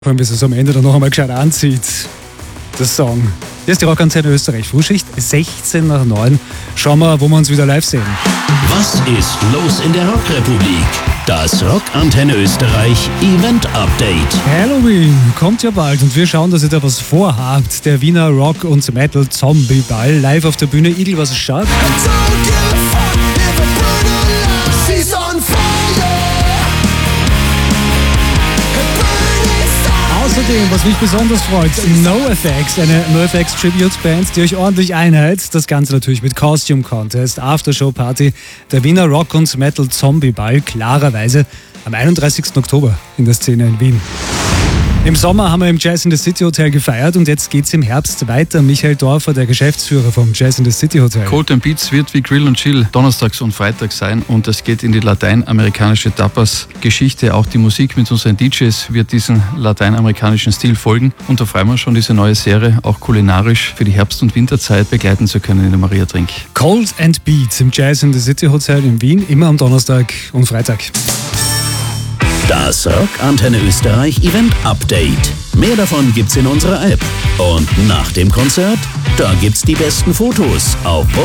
Vor allem, bis es am Ende dann noch einmal gescheit anzieht. Das Song. Hier ist die Rockantenne Österreich. Frühschicht, 16 nach 9. Schauen wir, wo wir uns wieder live sehen. Was ist los in der Rockrepublik? Das Rockantenne Österreich Event Update. Halloween kommt ja bald und wir schauen, dass ihr da was vorhabt. Der Wiener Rock- und Metal-Zombie-Ball live auf der Bühne. Igel, was ist stark? Außerdem, was mich besonders freut, NoFX, eine NoFX Tribute-Band, die euch ordentlich einhält. Das Ganze natürlich mit Costume Contest, Aftershow-Party, der Wiener Rock- und Metal-Zombie-Ball, klarerweise am 31. Oktober in der Szene in Wien. Im Sommer haben wir im Jazz in the City Hotel gefeiert und jetzt geht's im Herbst weiter. Michael Dorfer, der Geschäftsführer vom Jazz in the City Hotel. Cold & Beats wird wie Grill und Chill donnerstags und freitags sein und es geht in die lateinamerikanische Tapas-Geschichte. Auch die Musik mit unseren DJs wird diesen lateinamerikanischen Stil folgen und da freuen wir uns schon, diese neue Serie auch kulinarisch für die Herbst- und Winterzeit begleiten zu können in der Maria Trink. Cold & Beats im Jazz in the City Hotel in Wien, immer am Donnerstag und Freitag. Das Rockantenne Österreich Event Update. Mehr davon gibt's in unserer App. Und nach dem Konzert, da gibt's die besten Fotos auf